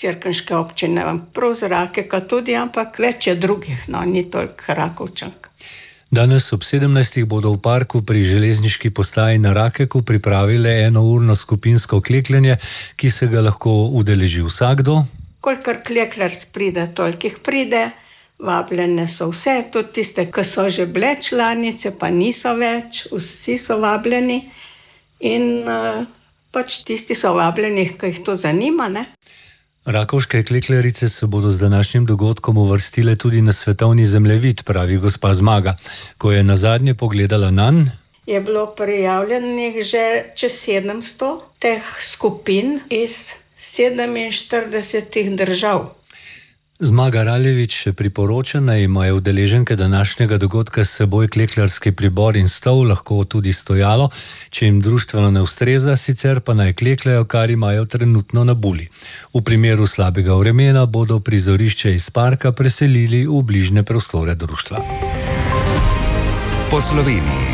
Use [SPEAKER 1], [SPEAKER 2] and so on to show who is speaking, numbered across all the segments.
[SPEAKER 1] Cerkniške občine, prav z Rakeka tudi, ampak več je drugih, ni toliko Rakovčank.
[SPEAKER 2] Danes ob 17. bodo v parku pri železniški postaji na Rakeku pripravile enourno skupinsko klekljanje, ki se ga lahko udeleži vsakdo.
[SPEAKER 1] Kolikor klekljarc pride, toliko jih pride, vabljene so vse, tudi tiste, ki so že bile članice, pa niso več, vsi so vabljeni in pač tisti so vabljeni, ki jih to zanima,
[SPEAKER 2] Rakovške klekljarice se bodo z današnjim dogodkom uvrstile tudi na svetovni zemljevid, pravi gospa Zmaga. Ko je nazadnje pogledala nanj,
[SPEAKER 1] je bilo prijavljenih že čez 700 teh skupin iz 47 držav.
[SPEAKER 2] Zmaga Raljevič še priporoča, naj imajo udeleženke današnjega dogodka s seboj klekljarski pribor in stol, lahko tudi stojalo, če jim društveno ne ustreza, sicer pa naj klekljajo, kar imajo trenutno na buli. V primeru slabega vremena bodo prizorišče iz parka preselili v bližnje prostore društva.
[SPEAKER 3] Po Sloveniji.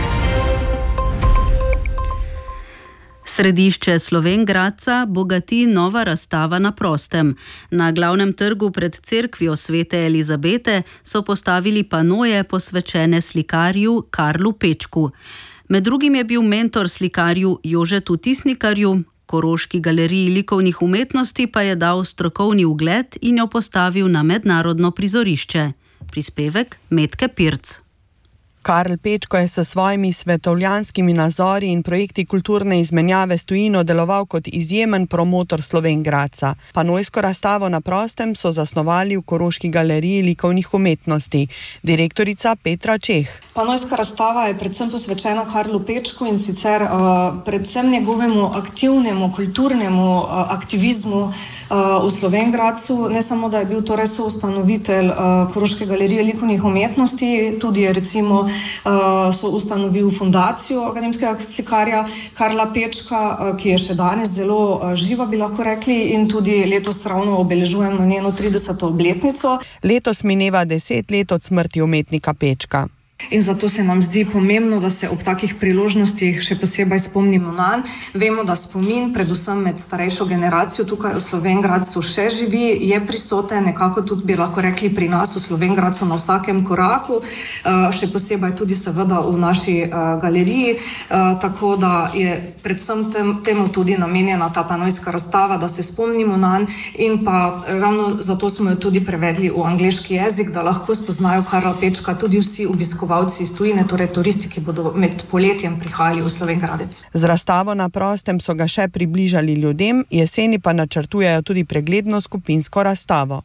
[SPEAKER 4] Središče Slovenj Gradca bogati nova razstava na prostem. Na glavnem trgu pred cerkvijo Svete Elizabete so postavili panoje posvečene slikarju Karlu Pečku. Med drugim je bil mentor slikarju Jožetu Tisnikarju, Koroški galeriji likovnih umetnosti pa je dal strokovni ugled in jo postavil na mednarodno prizorišče. Prispevek Metke Pirc.
[SPEAKER 5] Karl Pečko je s svojimi svetovljanskimi nazori in projekti kulturne izmenjave s tujino deloval kot izjemen promotor Slovenj Gradca. Panojsko razstavo na prostem so zasnovali v Koroški galeriji likovnih umetnosti. Direktorica Petra Čeh.
[SPEAKER 6] Panojska razstava je predvsem posvečena Karlu Pečku in sicer predvsem njegovemu aktivnemu kulturnemu aktivizmu v Slovenj Gradcu. Ne samo, da je bil torej soustanovitelj Koroške galerije likovnih umetnosti, tudi je recimo so ustanovil fundacijo akademskega slikarja Karla Pečka, ki je še danes zelo živa, bi lahko rekli, in tudi letos ravno obeležujemo njeno 30. obletnico.
[SPEAKER 5] Letos mineva 10 let od smrti umetnika Pečka.
[SPEAKER 6] In zato se nam zdi pomembno, da se ob takih priložnostih še posebej spomnimo nanj. Vemo, da spomin, predvsem med starejšo generacijo tukaj v Slovenj Gradcu še živi, je prisoten, nekako tudi bi lahko rekli pri nas v Slovenj Gradcu na vsakem koraku, še posebej tudi seveda v naši galeriji, tako da je predvsem temu tudi namenjena ta panojska razstava, da se spomnimo nanj in pa ravno zato smo jo tudi prevedli v angleški jezik, da lahko spoznajo Karla Pečka tudi vsi obiskovalci iz tujine, torej turisti, ki bodo med poletjem prihajali v Slovenj Gradec.
[SPEAKER 5] Z razstavo na prostem so ga še približali ljudem, jeseni pa načrtujejo tudi pregledno skupinsko razstavo.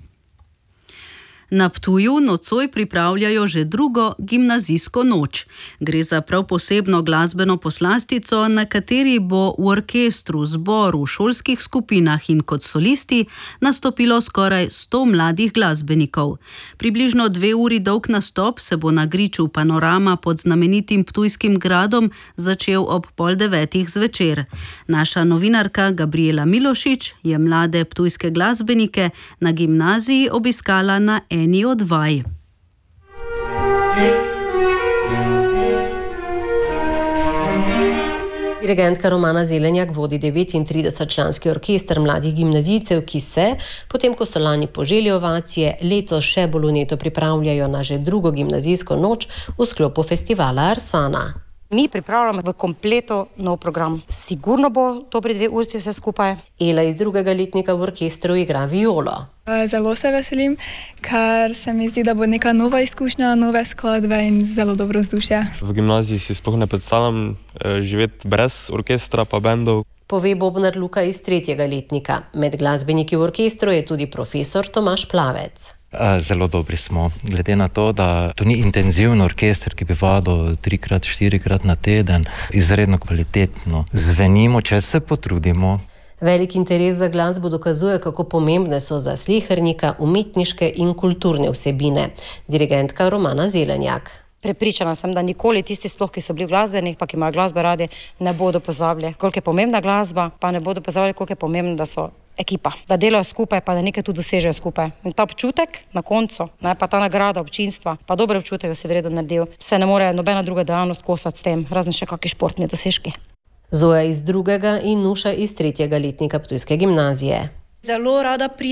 [SPEAKER 4] Na Ptuju nocoj pripravljajo že drugo gimnazijsko noč. Gre za prav posebno glasbeno poslastico, na kateri bo v orkestru, zboru, šolskih skupinah in kot solisti nastopilo skoraj 100 mladih glasbenikov. Približno 2 uri dolg nastop se bo na griču Panorama pod znamenitim Ptujskim gradom začel ob 8:30 zvečer. Naša novinarka Gabriela Milošič je mlade ptujske glasbenike na gimnaziji obiskala na eni od vaj.
[SPEAKER 7] Dirigentka Romana Zelenjak vodi 39-članski orkester mladih gimnazijcev, ki se, potem ko so lani poželi ovacije, letos še bolj vneto pripravljajo na že drugo gimnazijsko noč v sklopu festivala Arsana.
[SPEAKER 8] Mi pripravljamo v kompletu nov program. Sigurno bo dobri 2 uri vse skupaj.
[SPEAKER 7] Ela iz 2. letnika v orkestru igra violo.
[SPEAKER 9] Zelo se veselim, ker se mi zdi, da bo neka nova izkušnja, nove skladbe in zelo dobro vzdušje.
[SPEAKER 10] V gimnaziji si sploh ne predstavljam živeti brez orkestra pa bendov.
[SPEAKER 7] Pove bobnar Luka iz 3. letnika. Med glasbeniki v orkestru je tudi profesor Tomaž Plavec.
[SPEAKER 11] Zelo dobri smo, glede na to, da to ni intenziven orkester, ki bi vadil 3-krat, 4-krat na teden, izredno kvalitetno zvenimo, če se potrudimo.
[SPEAKER 7] Velik interes za glasbo dokazuje, kako pomembne so za slehernika umetniške in kulturne vsebine. Dirigentka Romana Zelenjak.
[SPEAKER 8] Prepričana sem, da nikoli tisti sploh, ki so bili glasbeni, pa ki imajo glasbe radi, ne bodo pozabili, koliko je pomembna glasba, pa ne bodo pozabili, koliko je pomembno, da so ekipa, da delajo skupaj, pa da nekaj tudi dosežejo skupaj. In ta občutek na koncu, pa ta nagrada občinstva, pa dober občutek, da si v redu naredil, se ne more nobena druga dejavnost kosati s tem, razen še kakšni športni dosežki.
[SPEAKER 7] Zoja iz 2. in Nuša iz 3. letnika Ptujske gimnazije.
[SPEAKER 12] Zelo rada